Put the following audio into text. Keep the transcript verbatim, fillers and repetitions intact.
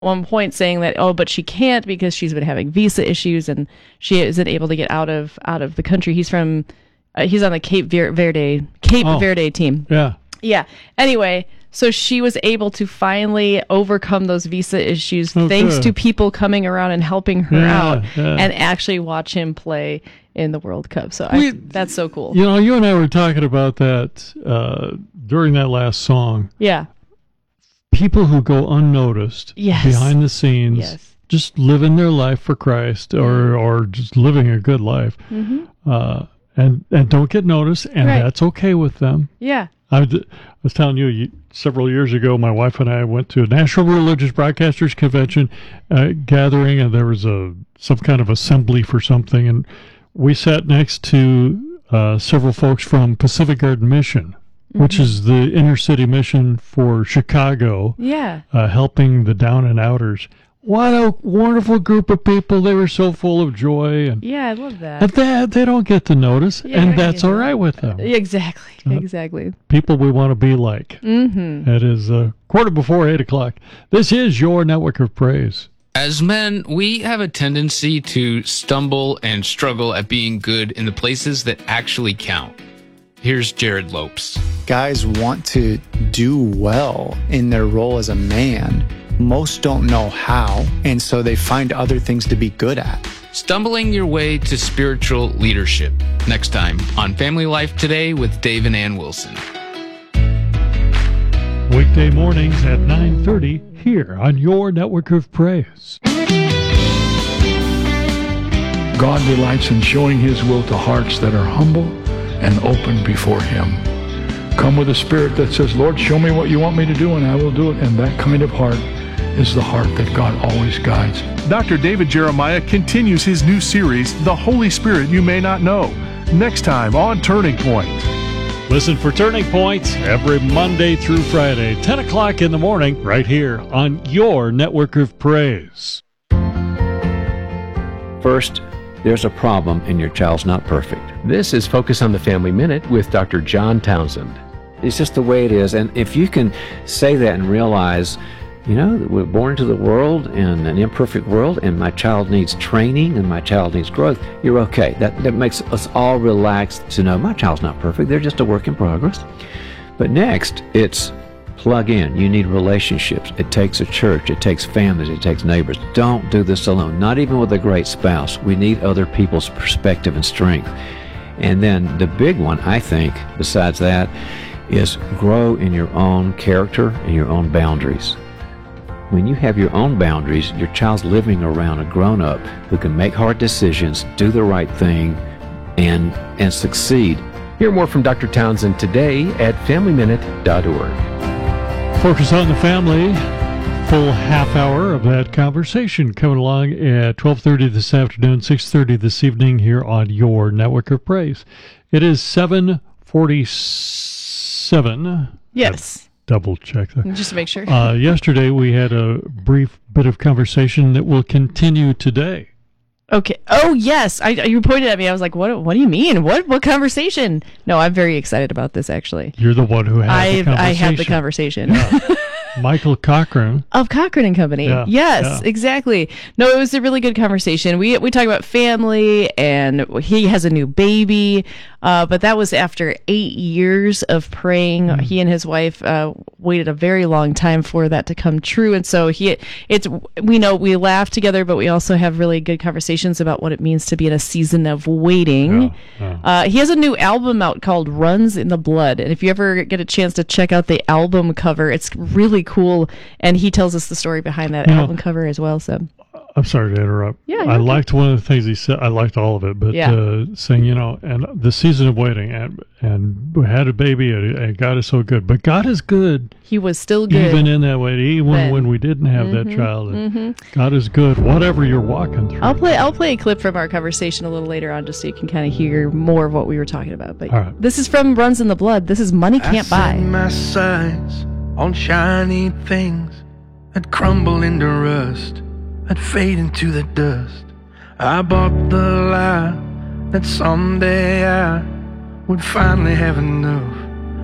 one point saying that, oh, but she can't because she's been having visa issues and she isn't able to get out of out of the country. He's from, uh, he's on the Cape Verde Cape oh, Verde team. Yeah. Yeah. Anyway, so she was able to finally overcome those visa issues oh, thanks good. to people coming around and helping her yeah, out yeah. and actually watch him play in the World Cup. So we, I, that's so cool. You know, you and I were talking about that uh, during that last song. Yeah. People who go unnoticed yes. behind the scenes, yes. just living their life for Christ or, or just living a good life, mm-hmm. uh, and, and don't get noticed, and right. that's okay with them. Yeah. I was, I was telling you, you, several years ago, my wife and I went to a National Religious Broadcasters Convention uh, gathering, and there was a some kind of assembly for something, and we sat next to uh, several folks from Pacific Garden Mission, mm-hmm. which is the inner city mission for Chicago, yeah, uh, helping the down and outers. What a wonderful group of people. They were so full of joy. And, yeah, I love that. And they, they don't get to notice, yeah, and that's all right with them. Exactly, uh, exactly. People we want to be like. Mm-hmm. It is a quarter before eight o'clock. This is your Network of Praise. As men, we have a tendency to stumble and struggle at being good in the places that actually count. Here's Jared Lopes. Guys want to do well in their role as a man. Most don't know how, and so they find other things to be good at. Stumbling your way to spiritual leadership. Next time on Family Life Today with Dave and Ann Wilson. Weekday mornings at nine thirty here on your Network of Praise. God delights in showing his will to hearts that are humble and open before him. Come with a spirit that says, Lord, show me what you want me to do, and I will do it. And that kind of heart is the heart that God always guides. Doctor David Jeremiah continues his new series, The Holy Spirit You May Not Know, next time on Turning Point. Listen for Turning Point every Monday through Friday, ten o'clock in the morning, right here on your Network of Praise. First, there's a problem and your child's not perfect. This is Focus on the Family Minute with Doctor John Townsend. It's just the way it is. And if you can say that and realize, you know, that we're born into the world in an imperfect world, and my child needs training and my child needs growth, you're okay. That, that makes us all relaxed to know my child's not perfect. They're just a work in progress. But next, it's plug in. You need relationships. It takes a church. It takes families. It takes neighbors. Don't do this alone. Not even with a great spouse. We need other people's perspective and strength. And then the big one, I think, besides that, is grow in your own character and your own boundaries. When you have your own boundaries, your child's living around a grown-up who can make hard decisions, do the right thing, and and succeed. Hear more from Doctor Townsend today at family minute dot org. Focus on the Family. Full half hour of that conversation coming along at twelve thirty this afternoon, six thirty this evening here on your Network of Praise. It is seven forty-seven. Yes. Double check that. Just to make sure. uh, yesterday we had a brief bit of conversation that will continue today. Okay. Oh, yes. I, you pointed at me. I was like, "What? What do you mean? What? What conversation?" No, I'm very excited about this. Actually, you're the one who had I the conversation. I had the conversation. Yeah. Michael Cochran of Cochran and Company. Yeah, yes, yeah. exactly. No, it was a really good conversation. We we talk about family, and he has a new baby. Uh, but that was after eight years of praying. Mm. He and his wife uh, waited a very long time for that to come true, and so he it's we know we laugh together, but we also have really good conversations about what it means to be in a season of waiting. Yeah, yeah. Uh, he has a new album out called Runs in the Blood, and if you ever get a chance to check out the album cover, it's really cool, and he tells us the story behind that you album know, cover as well. So I'm sorry to interrupt. Yeah, I okay. liked one of the things he said. I liked all of it, but yeah. uh, saying, you know, and the season of waiting, and and we had a baby, and, and God is so good. But God is good. He was still good. Even in that waiting, even then. when we didn't have mm-hmm, that child. Mm-hmm. God is good, whatever you're walking through. I'll play I'll play a clip from our conversation a little later on just so you can kind of hear more of what we were talking about. But all right. This is from Runs in the Blood. This is Money Can't I Buy. set my sights on shiny things that crumble into rust, that fade into the dust. I bought the lie that someday I would finally have enough.